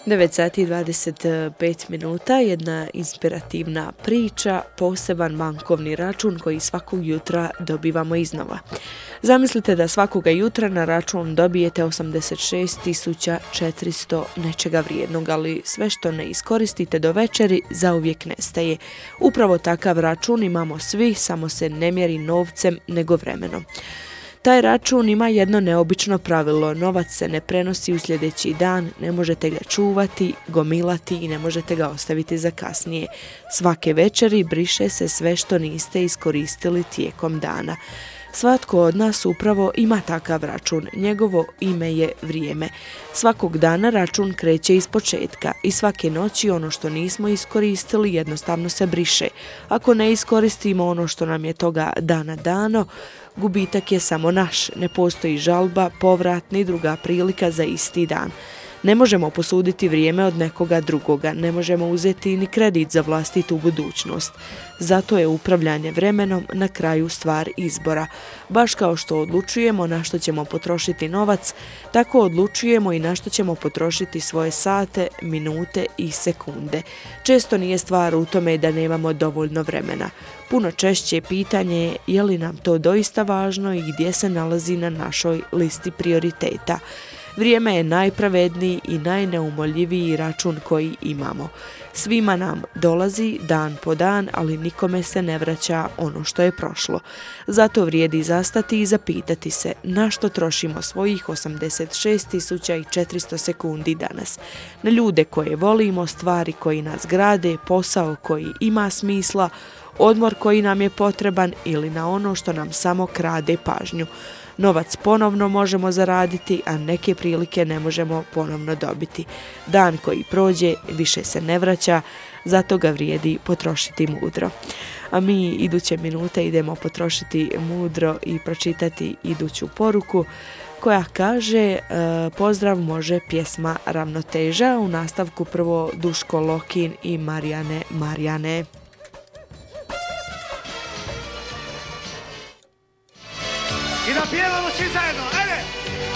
9 sati i 25 minuta, jedna inspirativna priča, poseban bankovni račun koji svakog jutra dobivamo iznova. Zamislite da svakoga jutra na račun dobijete 86.400 nečega vrijednog, ali sve što ne iskoristite do večeri zauvijek nestaje. Upravo takav račun imamo svi, samo se ne mjeri novcem nego vremenom. Taj račun ima jedno neobično pravilo, novac se ne prenosi u sljedeći dan, ne možete ga čuvati, gomilati i ne možete ga ostaviti za kasnije. Svake večeri briše se sve što niste iskoristili tijekom dana. Svatko od nas upravo ima takav račun, njegovo ime je vrijeme. Svakog dana račun kreće iz početka i svake noći ono što nismo iskoristili jednostavno se briše. Ako ne iskoristimo ono što nam je toga dana dano, gubitak je samo naš, ne postoji žalba, povrat ni druga prilika za isti dan. Ne možemo posuditi vrijeme od nekoga drugoga, ne možemo uzeti ni kredit za vlastitu budućnost. Zato je upravljanje vremenom na kraju stvar izbora. Baš kao što odlučujemo na što ćemo potrošiti novac, tako odlučujemo i na što ćemo potrošiti svoje sate, minute i sekunde. Često nije stvar u tome da nemamo dovoljno vremena. Puno češće pitanje je li nam to doista važno i gdje se nalazi na našoj listi prioriteta. Vrijeme je najpravedniji i najneumoljiviji račun koji imamo. Svima nam dolazi dan po dan, ali nikome se ne vraća ono što je prošlo. Zato vrijedi zastati i zapitati se na što trošimo svojih 86.400 sekundi danas. Na ljude koje volimo, stvari koji nas grade, posao koji ima smisla, odmor koji nam je potreban ili na ono što nam samo krade pažnju. Novac ponovno možemo zaraditi, a neke prilike ne možemo ponovno dobiti. Dan koji prođe više se ne vraća, zato ga vrijedi potrošiti mudro. A mi iduće minute idemo potrošiti mudro i pročitati iduću poruku koja kaže pozdrav može pjesma Ravnoteža, u nastavku prvo Duško Lokin i Marijane. I da pjevamo svi zajedno, ajde!